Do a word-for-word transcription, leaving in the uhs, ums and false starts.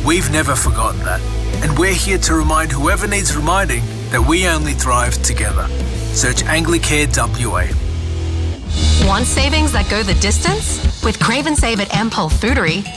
We've never forgotten that, and we're here to remind whoever needs reminding that we only thrive together. Search Anglicare W A. Want savings that go the distance? With Crave and Save at Ampol Foodery,